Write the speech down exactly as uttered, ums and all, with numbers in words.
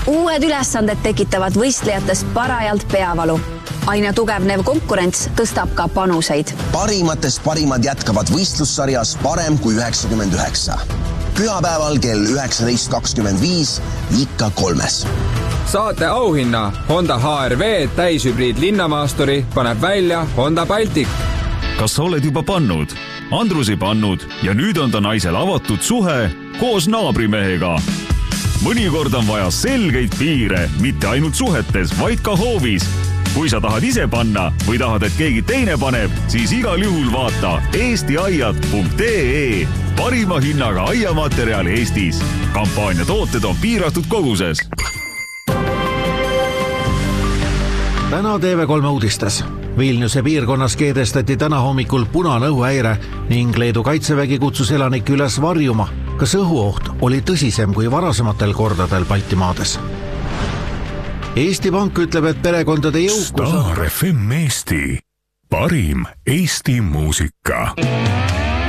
Uued ülesanded tekitavad võistlejates parajalt peavalu. Aina tugevnev konkurents tõstab ka panuseid. Parimatest parimad jätkavad võistlussarjas parem kui üheksakümmend üheksa. Pühapäeval kell üheksateist kakskümmend viis ikka kolmes. Saate auhinna Honda H R V täishübriid linnamaasturi paneb välja Honda Baltic. Kas sa oled juba pannud? Andrus ei pannud ja nüüd on ta naisel avatud suhe koos naabrimehega. Mõnikord on vaja selgeid piire, mitte ainult suhetes, vaid ka hoovis. Kui sa tahad ise panna või tahad, et keegi teine paneb, siis igal juhul vaata eesti aiad punkt ee. Parima hinnaga aiamaterjal Eestis. Kampaania tooted on piiratud koguses. Täna T V kolme uudistes. Vilniuse piirkonnas keedestati täna hommikul punane õhuhäire ning Leedu kaitsevägi kutsus elanikke üles varjuma. Kas õhuoht oli tõsisem kui varasematel kordadel Baltimaades? Eesti Pank ütleb, et perekondade jõukus... Star F M Eesti. Parim Eesti muusika.